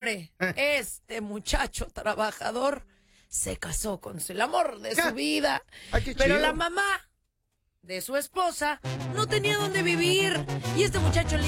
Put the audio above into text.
hombre, este muchacho trabajador, se casó con el amor de su vida. Ay, qué pero chido. la mamá de su esposa no tenía dónde vivir. Y este muchacho le